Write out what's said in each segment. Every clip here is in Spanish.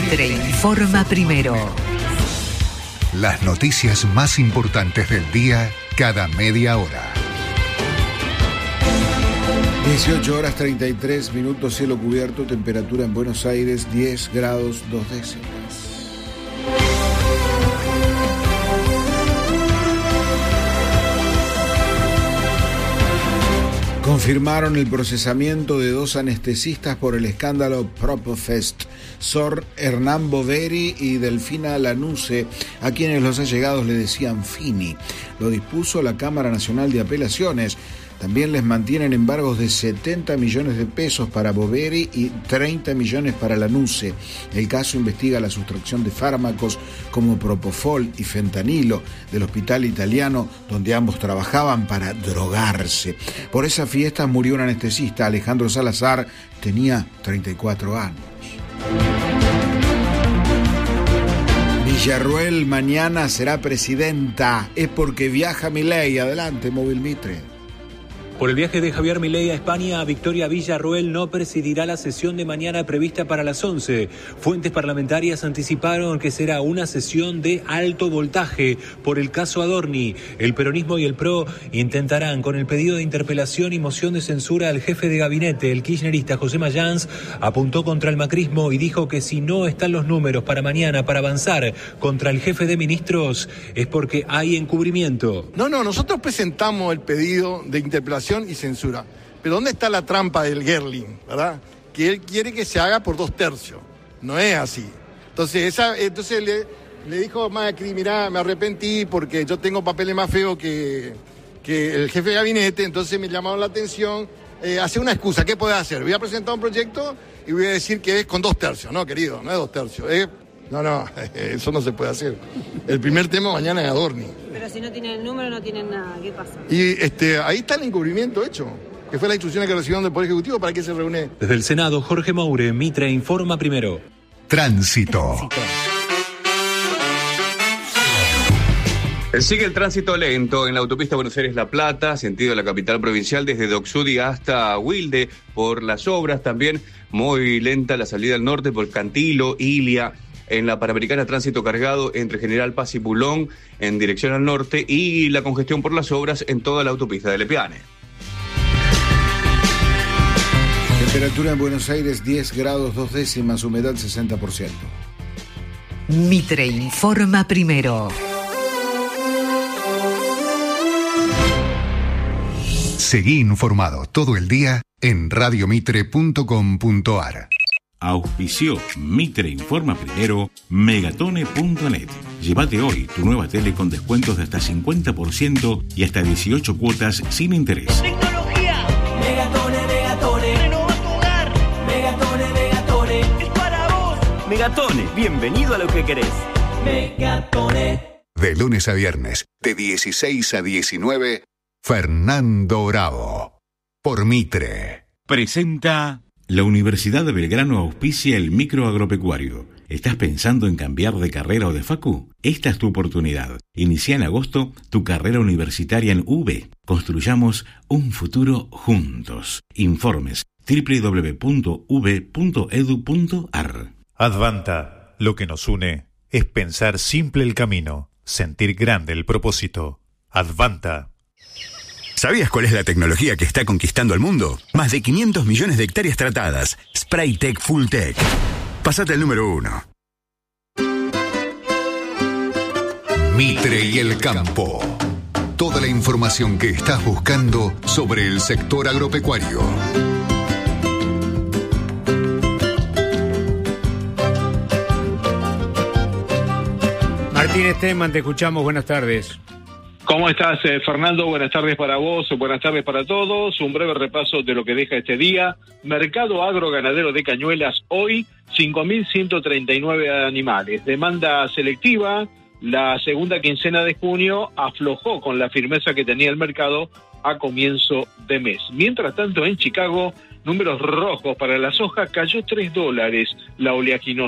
Mitre informa primero. Las noticias más importantes del día cada media hora. 18 horas 33 minutos, cielo cubierto, temperatura en Buenos Aires 10 grados 2 décimas. Confirmaron el procesamiento de 2 anestesistas por el escándalo Propofest, Sor Hernán Boveri y Delfina Lanuse, a quienes los allegados le decían Fini. Lo dispuso la Cámara Nacional de Apelaciones. También les mantienen embargos de 70 millones de pesos para Boveri y 30 millones para Lanuse. El caso investiga la sustracción de fármacos como Propofol y fentanilo del hospital italiano donde ambos trabajaban para drogarse. Por esa fiesta murió un anestesista, Alejandro Salazar, tenía 34 años. Villarruel mañana será presidenta. Es porque viaja Milei. Adelante, Móvil Mitre. Por el viaje de Javier Milei a España, Victoria Villarruel no presidirá la sesión de mañana prevista para las 11. Fuentes parlamentarias anticiparon que será una sesión de alto voltaje por el caso Adorni. El peronismo y el PRO intentarán, con el pedido de interpelación y moción de censura al jefe de gabinete, el kirchnerista José Mayans, apuntó contra el macrismo y dijo que si no están los números para mañana para avanzar contra el jefe de ministros es porque hay encubrimiento. No, nosotros presentamos el pedido de interpelación y censura. Pero ¿dónde está la trampa del Gerling, verdad? Que él quiere que se haga por 2/3. No es así. Entonces le dijo a Macri, mirá, me arrepentí porque yo tengo papeles más feos que el jefe de gabinete, entonces me llamaron la atención. Hace una excusa, ¿qué puede hacer? Voy a presentar un proyecto y voy a decir que es con 2/3. No, querido, no es 2/3. No, eso no se puede hacer. El primer tema mañana es Adorni. Pero si no tienen el número, no tienen nada. ¿Qué pasa? Y ahí está el encubrimiento hecho, que fue la instrucción que recibieron del Poder Ejecutivo para que se reúne. Desde el Senado, Jorge Moure, Mitre informa primero. Tránsito. Sigue el tránsito lento en la autopista Buenos Aires-La Plata, sentido de la capital provincial, desde Doxudi hasta Wilde, por las obras. También muy lenta la salida al norte por Cantilo, Ilia. En la Panamericana, tránsito cargado entre General Paz y Pulón en dirección al norte, y la congestión por las obras en toda la autopista de Lepiane. Temperatura en Buenos Aires 10 grados 2 décimas, humedad 60%. Mitre informa primero. Seguí informado todo el día en radiomitre.com.ar. Auspició Mitre informa primero Megatone.net. Llévate hoy tu nueva tele con descuentos de hasta 50% y hasta 18 cuotas sin interés. Tecnología. Megatone. Renova tu hogar. Megatone. Es para vos. Megatone. Bienvenido a lo que querés. Megatone. De lunes a viernes, de 16 a 19, Fernando Bravo. Por Mitre. Presenta... La Universidad de Belgrano auspicia el microagropecuario. ¿Estás pensando en cambiar de carrera o de facu? Esta es tu oportunidad. Inicia en agosto tu carrera universitaria en UB. Construyamos un futuro juntos. Informes www.ub.edu.ar. Advanta, lo que nos une es pensar simple el camino, sentir grande el propósito. Advanta. ¿Sabías cuál es la tecnología que está conquistando el mundo? Más de 500 millones de hectáreas tratadas. Spraytec Fulltech. Pásate al número 1. Mitre y el campo. Toda la información que estás buscando sobre el sector agropecuario. Martín Esteban, te escuchamos. Buenas tardes. ¿Cómo estás, Fernando? Buenas tardes para vos, buenas tardes para todos. Un breve repaso de lo que deja este día. Mercado agroganadero de Cañuelas, hoy 5.139 animales. Demanda selectiva. La segunda quincena de junio aflojó con la firmeza que tenía el mercado a comienzo de mes. Mientras tanto, en Chicago, números rojos para la soja, cayó $3 la oleaginosa.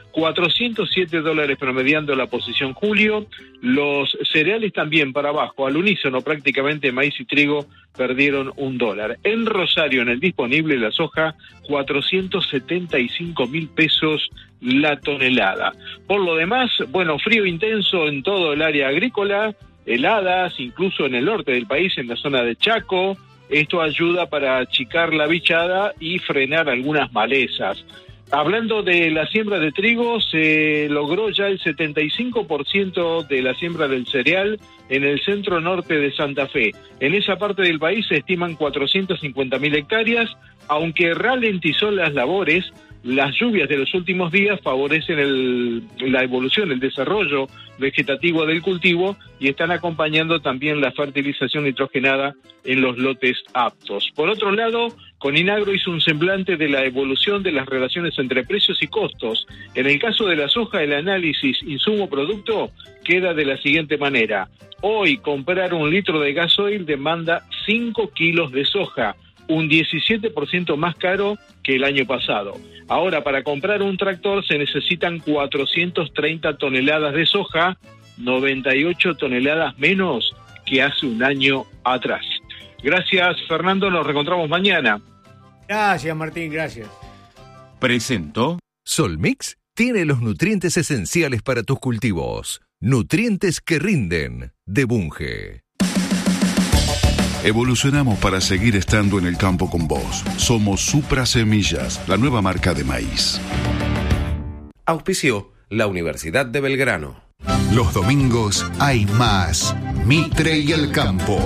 $407 promediando la posición julio. Los cereales también para abajo, al unísono prácticamente maíz y trigo perdieron $1. En Rosario, en el disponible, la soja, 475.000 pesos la tonelada. Por lo demás, bueno, frío intenso en todo el área agrícola, heladas, incluso en el norte del país, en la zona de Chaco. Esto ayuda para achicar la bichada y frenar algunas malezas. Hablando de la siembra de trigo, se logró ya el 75% de la siembra del cereal en el centro norte de Santa Fe. En esa parte del país se estiman 450.000 hectáreas, aunque ralentizó las labores. Las lluvias de los últimos días favorecen la evolución, el desarrollo vegetativo del cultivo y están acompañando también la fertilización nitrogenada en los lotes aptos. Por otro lado, Coninagro hizo un semblante de la evolución de las relaciones entre precios y costos. En el caso de la soja, el análisis insumo-producto queda de la siguiente manera. Hoy, comprar 1 litro de gasoil demanda 5 kilos de soja, un 17% más caro que el año pasado. Ahora, para comprar un tractor se necesitan 430 toneladas de soja, 98 toneladas menos que hace un año atrás. Gracias, Fernando, nos reencontramos mañana. Gracias, Martín, gracias. Presentó. Solmix tiene los nutrientes esenciales para tus cultivos. Nutrientes que rinden, de Bunge. Evolucionamos para seguir estando en el campo con vos. Somos Supra Semillas, la nueva marca de maíz. Auspició la Universidad de Belgrano. Los domingos hay más Mitre y el Campo.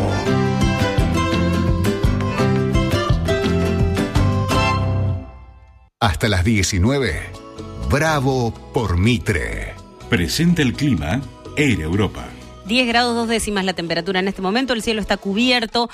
Hasta las 19. Bravo por Mitre. Presenta el clima Air Europa. 10 grados 2 décimas la temperatura en este momento, el cielo está cubierto,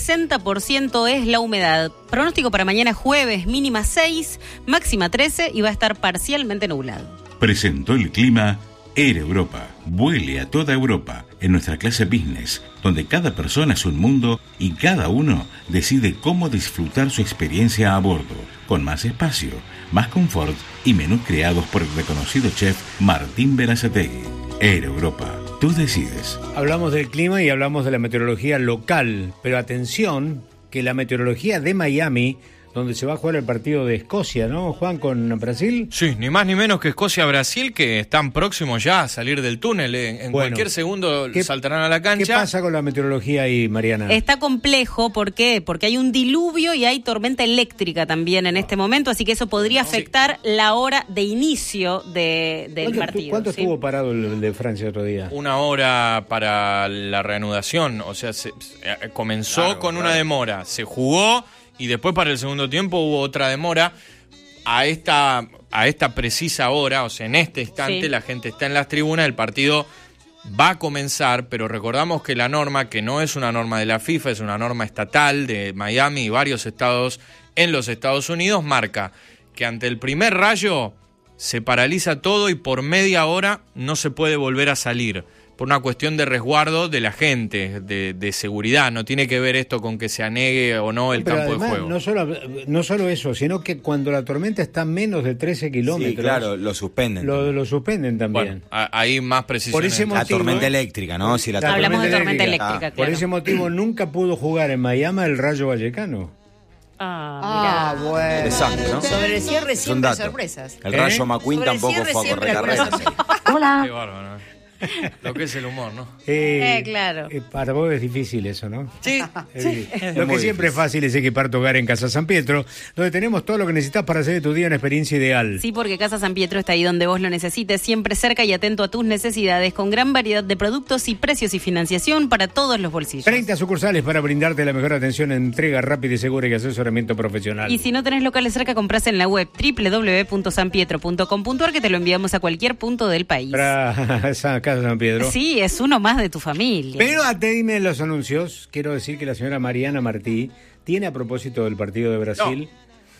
60% es la humedad. Pronóstico para mañana jueves, mínima 6, máxima 13 y va a estar parcialmente nublado. Presentó el clima Air Europa. Vuele a toda Europa en nuestra clase business, donde cada persona es un mundo y cada uno decide cómo disfrutar su experiencia a bordo, con más espacio, más confort y menús creados por el reconocido chef Martín Berazategui. Air Europa. Tú decides. Hablamos del clima y hablamos de la meteorología local, pero atención que la meteorología de Miami, donde se va a jugar el partido de Escocia, ¿no, Juan, con Brasil? Sí, ni más ni menos que Escocia-Brasil, que están próximos ya a salir del túnel. En cualquier segundo saltarán a la cancha. ¿Qué pasa con la meteorología ahí, Mariana? Está complejo, ¿por qué? Porque hay un diluvio y hay tormenta eléctrica también en este momento, así que eso podría afectar la hora de inicio del partido. ¿Cuánto estuvo parado el de Francia otro día? 1 hora para la reanudación, o sea, comenzó con una demora, se jugó y después para el segundo tiempo hubo otra demora. A esta precisa hora, o sea, en este instante, la gente está en las tribunas, el partido va a comenzar, pero recordamos que la norma, que no es una norma de la FIFA, es una norma estatal de Miami y varios estados en los Estados Unidos, marca que ante el primer rayo se paraliza todo y por media hora no se puede volver a salir, por una cuestión de resguardo de la gente, de seguridad. No tiene que ver esto con que se anegue o no el campo de juego. No solo eso, sino que cuando la tormenta está a menos de 13 kilómetros... Sí, claro, lo suspenden. Lo suspenden también. Bueno, ahí más precisión. La tormenta eléctrica, ¿no? Si hablamos de tormenta eléctrica, claro. Por ese motivo nunca pudo jugar en Miami el Rayo Vallecano. Bueno. Interesante, ¿no? Sobre el cierre siempre sorpresas. El Rayo McQueen tampoco fue a correr carreras. Hola. Qué bárbaro, ¿no? Lo que es el humor, ¿no? Claro. Para vos es difícil eso, ¿no? Sí. Lo que siempre es fácil es equipar tu hogar en Casa San Pietro, donde tenemos todo lo que necesitas para hacer de tu día una experiencia ideal. Sí, porque Casa San Pietro está ahí donde vos lo necesites, siempre cerca y atento a tus necesidades, con gran variedad de productos y precios y financiación para todos los bolsillos. 30 sucursales para brindarte la mejor atención, entrega rápida y segura y asesoramiento profesional. Y si no tenés locales cerca, comprás en la web www.sanpietro.com.ar, que te lo enviamos a cualquier punto del país. Para esa Casa San Pedro. Sí, es uno más de tu familia. Pero dime los anuncios. Quiero decir que la señora Mariana Martí tiene, a propósito del partido de Brasil,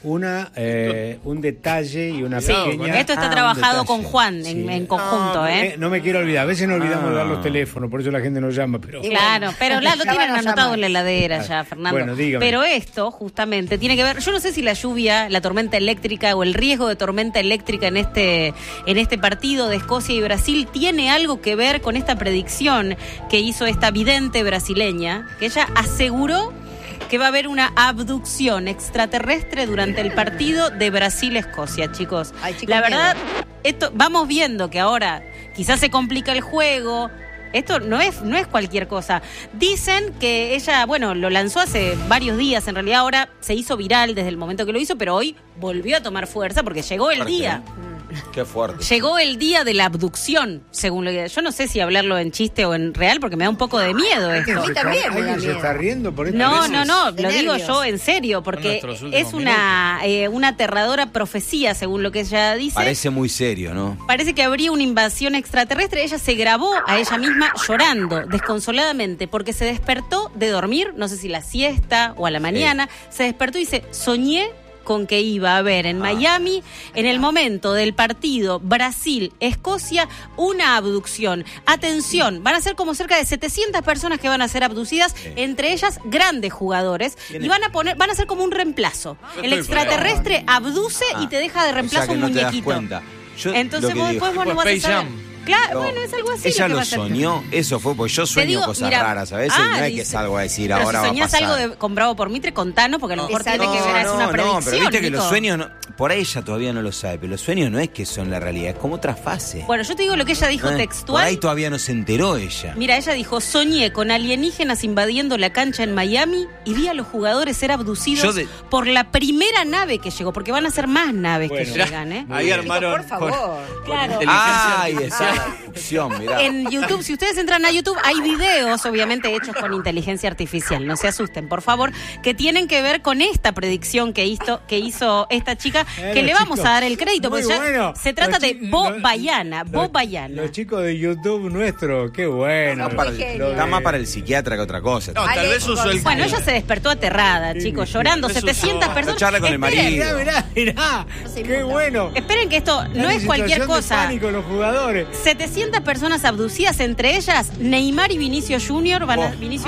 un detalle y una Sí, pequeña... esto está trabajado con Juan en conjunto, No me quiero olvidar, a veces nos olvidamos de dar los teléfonos, por eso la gente nos llama. Pero... Claro, pero lo tienen anotado en la heladera ya, Fernando. Bueno, dígame. Pero esto justamente tiene que ver, yo no sé si la lluvia, la tormenta eléctrica o el riesgo de tormenta eléctrica en este partido de Escocia y Brasil tiene algo que ver con esta predicción que hizo esta vidente brasileña, que ella aseguró que va a haber una abducción extraterrestre durante el partido de Brasil-Escocia, chicos. Ay, chicos, la verdad, miedo. esto vamos viendo que ahora quizás se complica el juego. Esto no es cualquier cosa. Dicen que ella, bueno, lo lanzó hace varios días, en realidad ahora se hizo viral desde el momento que lo hizo, pero hoy volvió a tomar fuerza porque llegó el día. Qué fuerte. Llegó el día de la abducción, según lo que... Yo no sé si hablarlo en chiste o en real, porque me da un poco de miedo esto. A mí también me da ¿Alguien se miedo. está riendo por esto? No, lo De digo nervios. yo en serio, porque es una aterradora profecía, según lo que ella dice. Parece muy serio, ¿no? Parece que habría una invasión extraterrestre. Ella se grabó a ella misma llorando desconsoladamente porque se despertó de dormir, no sé si la siesta o a la mañana, se despertó y dice, soñé con que iba a haber en Miami, en el momento del partido Brasil-Escocia, una abducción. Atención, van a ser como cerca de 700 personas que van a ser abducidas, entre ellas grandes jugadores, y van a ser como un reemplazo. El extraterrestre abduce y te deja de reemplazo un no te das muñequito. cuenta. Yo Entonces lo que vos digo- después no vas a saber. Claro, bueno, es algo así. Ella que lo va a ser. soñó, eso fue, porque yo sueño digo, cosas mira, raras a veces, no es que es algo a decir pero ahora si va a soñás pasar. algo con Bravo por Mitre, contanos, porque a lo mejor tiene que ver, es una No, predicción. pero viste que Nico. los sueños, por ahí ella todavía no lo sabe, pero los sueños no es que son la realidad, es como otra fase. Bueno, yo te digo lo que ella dijo Por textual. ahí todavía no se enteró ella. Mira, ella dijo, soñé con alienígenas invadiendo la cancha en Miami y vi a los jugadores ser abducidos por la primera nave que llegó, porque van a ser más naves que llegan, ¿eh? Ahí armaron. Por favor. Claro. Ahí está la opción, mirá. En YouTube, si ustedes entran a YouTube, hay videos, obviamente, hechos con inteligencia artificial. No se asusten, por favor, que tienen que ver con esta predicción que hizo esta chica, que le vamos a dar el crédito, porque ya se trata de Bo Bayana. Bo Bayana. Los chicos de YouTube nuestro, qué bueno. Está más para el psiquiatra que otra cosa. No, tal vez usó el... Bueno, ella se despertó aterrada, chicos, llorando. 700 personas. Charla con el marido. Mirá, qué bueno. Esperen que esto no es cualquier cosa. Pánico los jugadores. 700 personas abducidas, entre ellas Neymar y Vinicius Junior van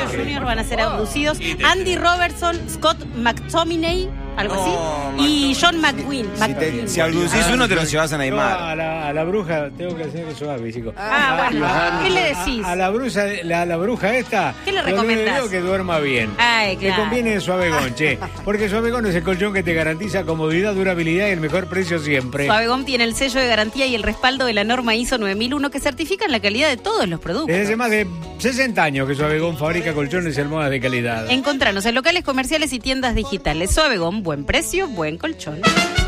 a ser abducidos. Andy Robertson, Scott McTominay, algo así, y John McQueen. Si abducís uno, te lo llevas a Neymar. A la bruja, tengo que hacerlo suave, chicos. Bueno, ¿qué le decís? A la bruja esta. ¿Qué le lo que recomendás? digo que duerma bien. Ay, Le claro. conviene Suavegón, che. Porque Suavegón es el colchón que te garantiza comodidad, durabilidad y el mejor precio siempre. Suavegón tiene el sello de garantía y el respaldo de la norma ISO 9001 que certifican la calidad de todos los productos. Desde hace más de 60 años que Suavegón fabrica colchones y almohadas de calidad. Encontranos en locales comerciales y tiendas digitales. Suavegón, buen precio, buen colchón.